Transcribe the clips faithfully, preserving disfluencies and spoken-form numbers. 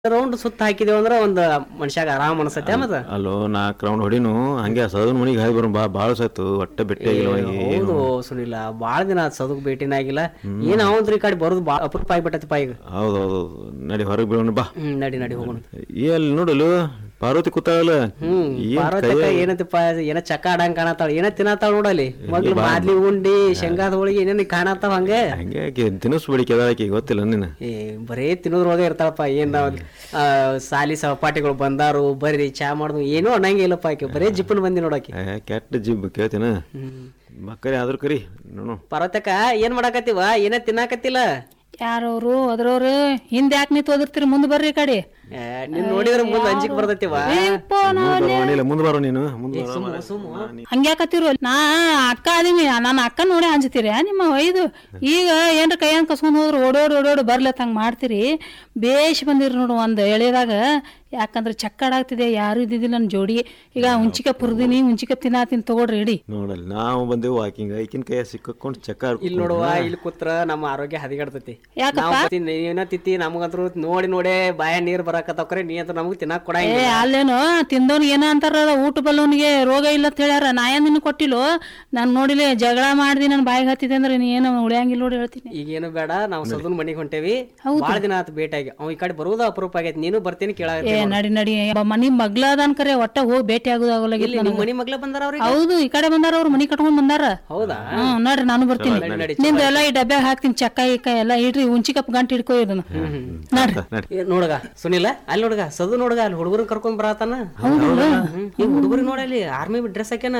Round ಸುತ್ತ ಹಾಕಿದೇವ ಅಂದ್ರ ಒಂದ್ ಮನುಷ್ಯಾಗ ಆರಾಮ್ ಅನ್ಸತ್ತೆ ಮತ್ತ ಅಲ್ಲೋ ನಾಲ್ಕು ರೌಂಡ್ ಹೊಡಿನು ಹಂಗೆ ಸದನ್ ಮನಿಗೆ ಹಾಯ್ ಬರೋ ಬಾ ಭಾಳ ಸತ್ತು ಒಟ್ಟೆ ಭೇಟಿ ಆಗಿಲ್ಲ ಹೌದು ಸುನಿಲ್ಲ ಬಾಳ ದಿನ ಸದಕ್ ಭೇಟಿನ ಆಗಿಲ್ಲ ಏನ್ ಅವಂದ್ರಿ ಈ ಕಡೆ ಬರೋದು ಬಾಳ ಅಪರೂಪ ಆಗ್ಬಿಟ್ಟೈತಿಪ್ಪ ಈಗ. ಹೌದು ಹೌದು ನಡಿ ಹೊರಗೆ ಬೀಳೋಣ ಬಾ. ಹ್ಮ್ ನಡಿ ನಡಿ ಹೋಗೋಣ. ಏ ಅಲ್ಲಿ ನೋಡಲು ಪಾರ್ವತಿ ಕೂತಾಳಲ್ಲ. ಹ್ಮ್ ಪಾರ್ವತಕ್ಕ ಏನಂತಪ್ಪ ಏನ ಚಕ್ಕ ಆಡಂಗ್ ಕಾಣತಾಳ ಏನ ತಿನ್ನತಾಳ ನೋಡಲಿ ಮೊದ್ಲು ಮಾದ್ಲಿ ಉಂಡಿ ಶೇಂಗಾದ ಹೋಳಿಗೆ ಏನೇನ್ ಕಾಣತಾವ ಹಂಗೆ ಹಂಗೆ ತಿನ್ನಿಸ್ ಬೇಡಿಕೆ ಅದಾಕಿ ಗೊತ್ತಿಲ್ಲ ನೀನು. ಏ ಬರೇ ತಿನ್ನೋದ್ರೊಳಗೆ ಇರ್ತಾಳಪ್ಪ ಏನ್ ಆ ಸಾಲಿ ಸಹಪಾಠಿಗಳು ಬಂದಾರು ಬರ್ರಿ ಚಾ ಮಾಡುದು ಏನೋ ಅನ್ನಂಗೆ ಇಲ್ಲಪ್ಪ ಆಕೆ ಬರೇ ಜಿಪ್ಪನ್ ಬಂದಿ ನೋಡಾಕಿ. ಕೆಟ್ಟ ಜಿಬ್ ಕೇಳ್ತೀನ ಮಕ್ಕಳಿ ಆದ್ರೂ ಕರಿ ನೋಡು. ಪಾರ್ವತಕ್ಕ ಏನ್ ಮಾಡಾಕತ್ತೀವ ಏನ ತಿನ್ನಾಕತ್ತಿಲ್ಲ? ಯಾರವ್ರು ಅದ್ರವ್ರು ಹಿಂದೆ ಯಾಕೆ ನಿಂತು ಓದಿರ್ತೀರಿ ಮುಂದೆ ಬರ್ರಿ ಈ ಕಡೆ. ನೀನ್ ನೋಡಿದ್ರ ಮುಂದ್ ಅಂಜಿಕ್ ಬರ್ತೈತಿವ ಮುಂದ್ ಬರೋ ನೀನು ಹಂಗ್ಯಾಕತ್ತಿರು ನಾ ಅಕ್ಕ ಅದೀನಿ ನನ್ನ ಅಕ್ಕ ನೋಡಿ ಅಂಜತೀರಿ ನಿಮ್ಮ ಒಯ್ದು ಈಗ ಏನ್ರ ಕೈಯನ್ ಕಸ್ಕೊಂಡ್ ಹೋದ್ರು ಓಡೋಡ್ ಓಡೋಡು ಬರ್ಲತ್ ಹಂಗ ಮಾಡ್ತೀರಿ. ಬೇಷ್ ಬಂದಿರಿ ನೋಡು ಒಂದ್ ಎಳೆದಾಗ ಯಾಕಂದ್ರೆ ಚಕ್ಕಾಡಾಗ್ತಿದೆ ಯಾರು ಇದ್ದಿದ್ದಿಲ್ಲ ನನ್ ಜೋಡಿ. ಈಗ ಹುಂಚಿಕ ಪುರ್ದಿನಿ ಹುಂಚಿಕ ತಿನ್ನಾತೀನಿ ತಗೊಳ್ರಿ ಇಡಿ. ನೋಡಲ್ ನಾವು ಬಂದೇವು ವಾಕಿಂಗ್ ಐಕಿನ ಕೈಯ ಸಿಕ್ಕೊಂಡು ಚಕ್ಕ ಇಲ್ಲಿ ನೋಡುವ ಇಲ್ಲಿ ಕೂತ್ರ ನಮ್ಮ ಆರೋಗ್ಯ ಹದಿಗಡ್ತೈತಿ. ಏನ ತಿತ್ತಿ ನಮಗಂತ್ರು ನೋಡಿ ನೋಡೇ ಬಾಯ ನೀರ್ ಬರಾಕತ್ತವ್ರೆ ನೀ ಅಂತ ನಮಗ್ ತಿನ್ನಾಕ್ ಕೊಡ. ಏ ಅಲ್ಲೇನು ತಿಂದವ್ನ ಏನ ಅಂತಾರ ಊಟ ಬಲ್ಲವನಿಗೆ ರೋಗ ಇಲ್ಲ ಅಂತ ಹೇಳ್ಯಾರ. ನಾ ಏನ್ ನಿನ್ ಕೊಟ್ಟಿಲ್ಲೋ ನಾನ್ ನೋಡಿಲಿ ಜಗಳ ಮಾಡ್ದಿ ನನ್ ಬಾಯಿಗೆ ಹತ್ತಿದೆ ಅಂದ್ರೆ ನೀ ಏನು ಉಳಿಯಂಗಿಲ್ಲ ನೋಡಿ ಹೇಳ್ತೀನಿ. ಈಗೇನು ಬೇಡ ನಾವು ಸದನ್ ಮನಿಗ್ ಹೊಂಟೇವಿ ಬಾಳ ದಿನ ಆತ ಭೇಟಿಯಾಗಿ ಅವ್ ಈ ಕಡೆ ಬರುವುದು ಅಪರೂಪ ಆಗೈತಿ. ನೀನು ಬರ್ತೀನಿ ಕೇಳ. ಏ ನಡಿ ನಡಿ ಮನಿ ಮಗ್ಲ ಅದನ್ ಕರೆ ಒಟ್ಟ ಹೋಗಿ ಭೇಟಿ ಆಗುದಾಗಲ್ಲ. ಮನಿ ಮಗ್ಲ ಬಂದಾರ ಅವ್ರಿಗೆ? ಹೌದು ಈ ಕಡೆ ಬಂದಾರ ಅವ್ರು ಮನಿ ಕಟ್ಕೊಂಡ್ ಬಂದಾರ. ಹೌದಾ? ಹ್ಮ್ ನೋಡ್ರಿ ನಾನು ಬರ್ತೀನಿ. ನಿಂದ ಎಲ್ಲಾ ಈ ಡಬ್ಬ್ಯಾಗ ಹಾಕ್ತೀನಿ ಚಕ್ಕ ಇಕ್ಕ ಎಲ್ಲಾ ಇಡ್ರಿ ಹುಂಚಿ ಕಪ್ ಗಂಟು ಹಿಡ್ಕೊ ಇದನ್ನ ನೋಡ್ರಿ. ನೋಡಗ ಸುನಿಲ್ಲ ಅಲ್ಲಿ ನೋಡಗ ಸದು ನೋಡಗ ಅಲ್ಲಿ ಹುಡುಗರನ್ ಕರ್ಕೊಂಡ್ ಬರತಾನ. ಈಗ ಹುಡುಗರಿಗೆ ನೋಡಲಿ ಆರ್ಮಿ ಡ್ರೆಸ್ ಹಾಕ್ಯಾನ.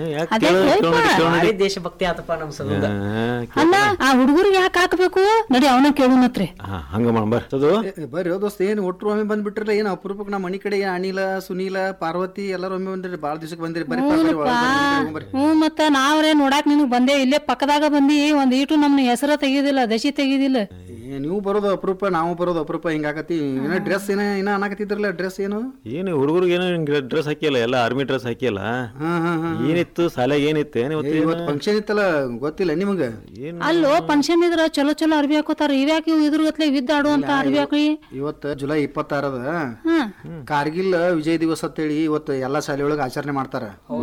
ದೇಶ ಭಕ್ತಿ ಆತಪ್ಪ ನಮ್ ಸದು. ಅಲ್ಲ ಆ ಹುಡುಗರಿಗೆ ಯಾಕೆ ಹಾಕ್ಬೇಕು ನಡಿ ಅವನ ಕೇಳುನತ್ರಿ. ಹಂಗ ಮಾಡ್ಬಾರ ಬರ್ರಿ ದೋಸ್ತ ಏನ್ ಒಟ್ರು ಒಮ್ಮೆ ಬಂದ್ಬಿಟ್ರಲ್ಲ ಏನ್ ಅಪರೂಪಕ್ಕೆ ನಮ್ಮ ಮನಿ ಕಡೆ ಅನಿಲ ಸುನೀಲ ಪಾರ್ವತಿ ಎಲ್ಲಾರು ಒಮ್ಮೆ ಬಂದ್ರಿ ಬಾಳ ದಿವಸಕ್ಕೆ ಬಂದಿರಿ. ಬರ್ರಿ ಹ್ಮ್ ಮತ್ತ ನಾವ್ರೇ ನೋಡಾಕ್ ನಿನಗ್ ಬಂದೆ ಇಲ್ಲೇ ಪಕ್ಕದಾಗ ಬಂದಿ ಒಂದ್ ಈಟು ನಮ್ನ ಹೆಸರ ತೆಗಿದಿಲ್ಲ ದಶಿ ತೆಗಿದಿಲ್ಲ. ನೀವು ಬರೋದು ಅಪರೂಪ ನಾವು ಬರೋದು ಅಪರೂಪ ಹಿಂಗಾಕತಿ. ಏನೋ ಡ್ರೆಸ್ ಏನ ಏನ ಅನ್ನಕತ್ತಿದ್ರಲ್ಲ ಡ್ರೆಸ್ ಏನು ಏನು ಹುಡುಗರಿಗೆ ಏನೋ ಡ್ರೆಸ್ ಹಾಕಿಯಲ್ಲ ಎಲ್ಲ ಆರ್ಮಿ ಡ್ರೆಸ್ ಹಾಕಿಯಲ್ಲ. ಏನಿತ್ತು ಶಾಲೆಗೆ ಏನಿತ್ತು ಇವತ್ತು ಫಂಕ್ಷನ್ ಇತ್ತಲ್ಲ ಗೊತ್ತಿಲ್ಲ ನಿಮಗ? ಅಲ್ಲೋ ಫಂಕ್ಷನ್ ಇದ್ರ ಚಲೋ ಚಲೋ ಅರ್ಬಿ ಹಾಕೋತಾರ ಇವ್ಯಾಕೆ ಇದ್ರಗತ್ಲೆ ವಿದ್ದ ಆಡುವಂತ ಅರ್ಬಿ ಹಾಕಿ. ಇವತ್ತು ಜುಲೈ ಇಪ್ಪತ್ತಾರದ ಕಾರ್ಗಿಲ್ ವಿಜಯ್ ದಿವಸ ಅಂತೇಳಿ ಇವತ್ತು ಎಲ್ಲಾ ಶಾಲೆಯೊಳಗ ಆಚರಣೆ ಮಾಡ್ತಾರ.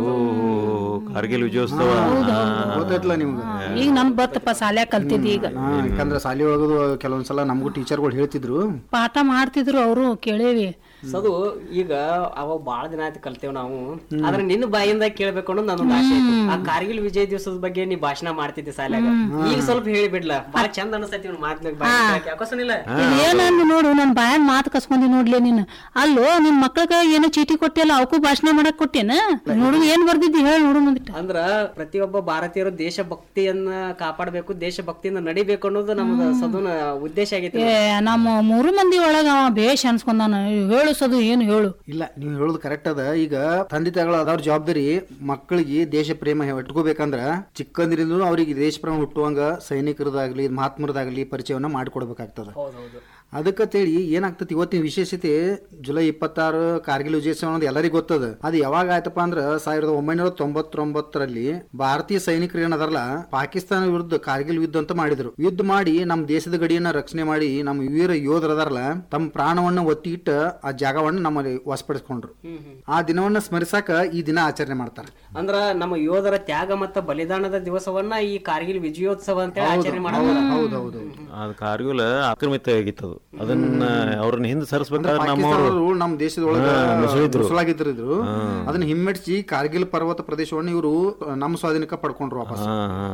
ಕಾರ್ಗಿಲ್ ವಿಜಯೋತ್ಸವ ಗೊತ್ತೈತ್ಲ ನಿಮ್ಗೆ? ಈಗ ನನ್ ಬರ್ತಪ್ಪ ಶಾಲ್ಯಾಗ ಕಲ್ತಿದ್ದಿ ಈಗ. ಯಾಕಂದ್ರೆ ಶಾಲೆ ಒಳಗದು ಕೆಲವೊಂದ್ಸಲ ನಮಗೂ ಟೀಚರ್ಗಳು ಹೇಳ್ತಿದ್ರು ಪಾಠ ಮಾಡ್ತಿದ್ರು ಅವರು ಕೇಳೇವಿ. ಸದು ಈಗ ಅವಾಗ ಬಾಳ ದಿನ ಆಯ್ತು ಕಲ್ತೇವ್ ನಾವು. ಆದ್ರೆ ನಿನ್ನ ಬಾಯಿಂದ ಕೇಳ್ಬೇಕು ಅನ್ನೋದು ನನ್ನೊಂದು ಆಸೆ ಇತ್ತು. ಆ ಕಾರ್ಗಿಲ್ ವಿಜಯ್ ದಿವಸದ ಬಗ್ಗೆ ನೀ ಭಾಷಣ ಮಾಡ್ತಿದ್ದೆ ಶಾಲ್ಯಾಗ. ಈಗ ಸ್ವಲ್ಪ ಹೇಳಿಬಿಡ್ಲ ಬಾಳ ಚಂದ ಅನಸ್ತೈತಿ ಮಾತಿನಾಗ. ಯಾಕೋ ಸುನಿಲ್ಲ ಏನಂದ್ ನೋಡು ನನ್ ಬಾಯನ್ ಮಾತು ಕಸ್ಕೊಂಡಿ ನೋಡ್ಲಿ ನೀನ್. ಅಲ್ಲೋ ನಿನ್ ಮಕ್ಳಗ ಏನೋ ಚೀಟಿ ಕೊಟ್ಟಿಯಲ್ಲ ಅವಕ್ಕೂ ಭಾಷಣ ಮಾಡಕ್ ಕೊಟ್ಟೇನ ನೋಡು ಏನ್ ಬರ್ದಿದ್ದಿ ಹೇಳಿ ನೋಡು. ಅಂದ್ರ ಪ್ರತಿಯೊಬ್ಬ ಭಾರತೀಯರು ದೇಶ ಭಕ್ತಿಯನ್ನ ಕಾಪಾಡಬೇಕು ದೇಶ ಭಕ್ತಿಯಿಂದ ನಡಿಬೇಕು ಅನ್ನೋದು ನಮ್ದು ಸದನ ಉದ್ದೇಶ ಆಗೈತಿ. ನಮ್ಮ ಮೂರು ಮಂದಿ ಒಳಗ ಅವ ಬೇಷ್ ಅನ್ಸ್ಕೊಂಡಾನ. ಹೇಳು ಸದು ಏನು ಹೇಳು. ಇಲ್ಲ ನೀವು ಹೇಳುದು ಕರೆಕ್ಟ್ ಅದ. ಈಗ ತಂದೆ ತಾಯಿಗಳು ಅದಾವ್ರ ಜವಾಬ್ದಾರಿ ಮಕ್ಕಳಿಗೆ ದೇಶ ಪ್ರೇಮ ಇಟ್ಕೋಬೇಕಂದ್ರ ಚಿಕ್ಕಂದ್ರಿಂದ ಅವ್ರಿಗೆ ದೇಶ ಪ್ರೇಮ ಹುಟ್ಟುವಂಗ ಸೈನಿಕರದಾಗ್ಲಿ ಮಹಾತ್ಮರದಾಗ್ಲಿ ಪರಿಚಯವನ್ನ ಮಾಡಿಕೊಡ್ಬೇಕಾಗ್ತದ. ಅದಕ್ಕಂತೇಳಿ ಏನಾಗ್ತತಿ ಇವತ್ತಿನ ವಿಶೇಷತೆ ಜುಲೈ ಇಪ್ಪತ್ತಾರು ಕಾರ್ಗಿಲ್ ವಿಜಯೋತ್ಸವ ಅನ್ನೋದು ಎಲ್ಲರಿಗೂ ಗೊತ್ತದ. ಅದು ಯಾವಾಗ ಆಯ್ತಪ್ಪ ಅಂದ್ರ ಸಾವಿರದ ಒಂಬೈನೂರ ತೊಂಬತ್ತೊಂಬತ್ತರಲ್ಲಿ ಭಾರತೀಯ ಸೈನಿಕರು ಏನದಾರಲ್ಲ ಪಾಕಿಸ್ತಾನ ವಿರುದ್ಧ ಕಾರ್ಗಿಲ್ ಯುದ್ಧ ಅಂತ ಮಾಡಿದ್ರು. ಯುದ್ಧ ಮಾಡಿ ನಮ್ಮ ದೇಶದ ಗಡಿಯನ್ನ ರಕ್ಷಣೆ ಮಾಡಿ ನಮ್ಮ ವೀರ ಯೋಧರದಾರಲ್ಲ ತಮ್ಮ ಪ್ರಾಣವನ್ನ ಒತ್ತಿ ಇಟ್ಟ ಆ ಜಾಗವನ್ನ ನಮ್ಮಲ್ಲಿ ವಶಪಡಿಸ್ಕೊಂಡ್ರು. ಆ ದಿನವನ್ನ ಸ್ಮರಿಸಾಕ ಈ ದಿನ ಆಚರಣೆ ಮಾಡ್ತಾರೆ. ಅಂದ್ರ ನಮ್ಮ ಯೋಧರ ತ್ಯಾಗ ಮತ್ತು ಬಲಿದಾನದ ದಿವಸವನ್ನ ಈ ಕಾರ್ಗಿಲ್ ವಿಜಯೋತ್ಸವ ಅಂತ ಆಚರಣೆ ಮಾಡ್ತಾರೆ. ಹೌದೌದು ಅದು ಕಾರ್ಗಿಲ್ ಆಕ್ರಮಿತ ಆಗಿತ್ತು. ಅದನ್ನ ಅವ್ರನ್ನ ಹಿಂದೆ ಸರಿಸಬೇಕಾದ್ರೆ ನಮ್ಮ ದೇಶದೊಳಗ ನುಸುಳಾಗಿದ್ರು ಅದನ್ನ ಹಿಮ್ಮೆಟ್ಟಿಸಿ ಕಾರ್ಗಿಲ್ ಪರ್ವತ ಪ್ರದೇಶವನ್ನ ಇವರು ನಮ್ಮ ಸ್ವಾಧೀನಕ್ಕೆ ಪಡ್ಕೊಂಡ್ರು ವಾಪಸ್.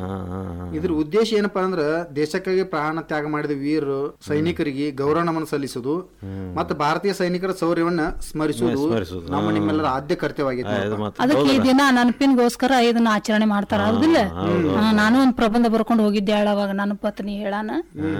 ಇದ್ರ ಉದ್ದೇಶ ಏನಪ್ಪಾ ಅಂದ್ರ ದೇಶಕ್ಕಾಗಿ ಪ್ರಾಣ ತ್ಯಾಗ ಮಾಡಿದ ವೀರರು ಸೈನಿಕರಿಗೆ ಗೌರವ ನಮನ ಸಲ್ಲಿಸುದು ಮತ್ತು ಭಾರತೀಯ ಸೈನಿಕರ ಶೌರ್ಯವನ್ನ ಸ್ಮರಿಸುವುದು ನಮ್ಮ ನಿಮ್ಮೆಲ್ಲರ ಆದ್ಯ ಕರ್ತವ್ಯವಾಗಿದೆ. ಅದಕ್ಕೆ ಈ ದಿನ ನೆನಪಿನಗೋಸ್ಕರ ಇದನ್ನ ಆಚರಣೆ ಮಾಡ್ತಾರ ಹೌದಿಲ್ಲ? ನಾನು ಒಂದ್ ಪ್ರಬಂಧ ಬರ್ಕೊಂಡು ಹೋಗಿದ್ದೆ ಅವಾಗ ನನ್ನ ಪತ್ನಿ ಹೇಳಾನ.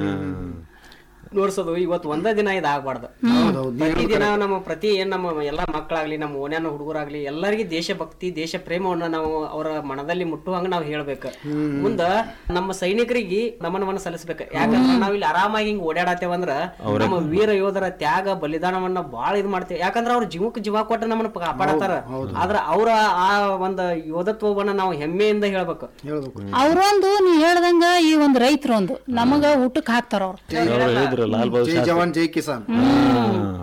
ನೋಡ್ಸೋದು ಇವತ್ತು ಒಂದೇ ದಿನ ಇದಾಗಬಾರ್ದು. ಪ್ರತಿ ದಿನ ನಮ್ಮ ಪ್ರತಿ ಏನ್ ನಮ್ಮ ಎಲ್ಲಾ ಮಕ್ಕಳಾಗ್ಲಿ ನಮ್ಮ ಓನ್ಯಾನ ಹುಡುಗರಾಗ್ಲಿ ಎಲ್ಲರಿಗೂ ದೇಶ ಭಕ್ತಿ ದೇಶ ಪ್ರೇಮವನ್ನ ನಾವು ಅವರ ಮನದಲ್ಲಿ ಮುಟ್ಟುವಂಗ ನಾವು ಹೇಳ್ಬೇಕು. ಮುಂದ ನಮ್ಮ ಸೈನಿಕರಿಗೆ ನಮನವನ್ನ ಸಲ್ಲಿಸ್ಬೇಕು. ಯಾಕಂದ್ರೆ ನಾವ್ ಇಲ್ಲಿ ಆರಾಮಾಗಿ ಹಿಂಗ್ ಓಡಾಡತ್ತೇವಂದ್ರ ನಮ್ಮ ವೀರ ಯೋಧರ ತ್ಯಾಗ ಬಲಿದಾನವನ್ನ ಬಾಳ ಇದ್ ಮಾಡ್ತೇವೆ. ಯಾಕಂದ್ರ ಅವ್ರ ಜೀವಕ್ಕೆ ಜೀವ ಕೊಟ್ಟ ನಮ್ಮನ್ನ ಕಾಪಾಡತಾರ. ಆದ್ರ ಅವ್ರ ಆ ಒಂದ್ ಯೋಧತ್ವವನ್ನ ನಾವು ಹೆಮ್ಮೆಯಿಂದ ಹೇಳ್ಬೇಕು. ಅವ್ರೊಂದು ನೀ ಹೇಳ್ದಂಗ ಈ ಒಂದ್ ರೈತರೊಂದು ನಮಗ ಊಟಕ್ ಹಾಕ್ತಾರ ಅವ್ರು. ಲಾಲ್ ಬಹದ್ದೂರ್ ಜೈ ಜವಾನ್ ಜೈ ಕಿಸಾನ್.